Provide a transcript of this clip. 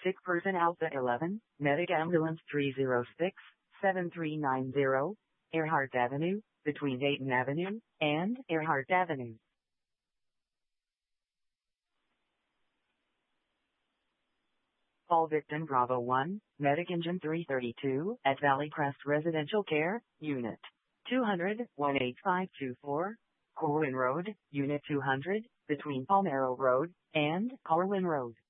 Sick person Alpha 11, Medic Ambulance 306-7390, Earhart Avenue, between Dayton Avenue and Earhart Avenue. Call victim Bravo 1, Medic Engine 332, at Valley Crest Residential Care, Unit 200-18524, Corwin Road, Unit 200, between Palmero Road and Corwin Road.